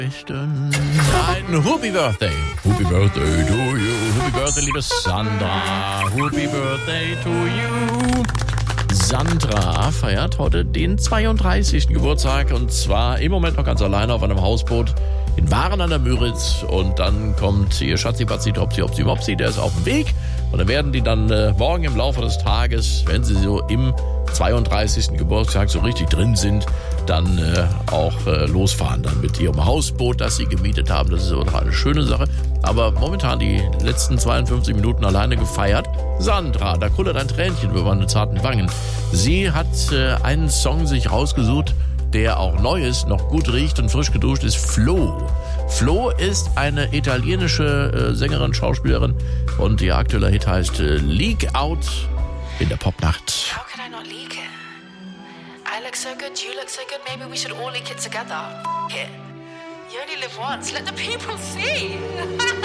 Ein Happy Birthday. Happy Birthday to you. Happy Birthday, liebe Sandra. Happy Birthday to you. Sandra feiert heute den 32. Geburtstag und zwar im Moment noch ganz alleine auf einem Hausboot in Waren an der Müritz. Und dann kommt ihr Schatzi-Batzi, Topsi, Mopsi, der ist auf dem Weg. Und dann werden die dann morgen im Laufe des Tages, wenn sie so im 32. Geburtstag so richtig drin sind, dann auch losfahren dann mit ihrem Hausboot, das sie gemietet haben. Das ist aber noch eine schöne Sache. Aber momentan die letzten 52 Minuten alleine gefeiert. Sandra, da kullert ein Tränchen über meine zarten Wangen. Sie hat einen Song sich rausgesucht, der auch neu ist, noch gut riecht und frisch geduscht ist. Flo. Flo ist eine italienische Sängerin, Schauspielerin und ihr aktueller Hit heißt Leak Out in der Popnacht. How could I not leak it? I look so good, you look so good, maybe we should all leak it together. F it. You only live once, let the people see.